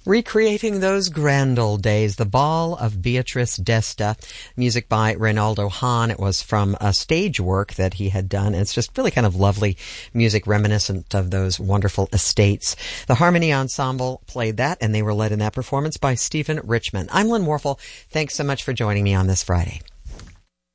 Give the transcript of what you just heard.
Recreating those grand old days, The Ball of Beatrice d'Este, music by Reynaldo Hahn. It was from a stage work that he had done. It's just really kind of lovely music reminiscent of those wonderful estates. The Harmony Ensemble played that, and they were led in that performance by Stephen Richman. I'm Lynn Warfel. Thanks so much for joining me on this Friday.